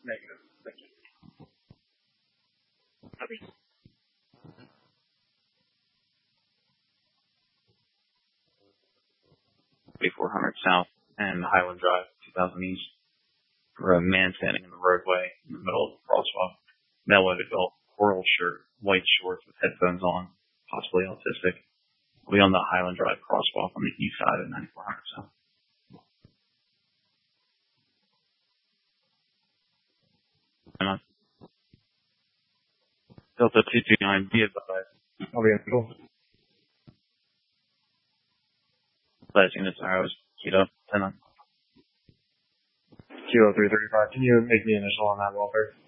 Negative. Thank you. Copy. 2400 South and Highland Drive, 2000 East, for a man standing in the roadway in the middle of the crosswalk. Male adult, coral shirt, white shorts with headphones on, possibly autistic. Will be on the Highland Drive crosswalk on the east side of 9400 South. Delta 229, be advised. I'll be in cool. Last units are always queued up. 10 on. Kilo 335. Can you make the initial on that welfare?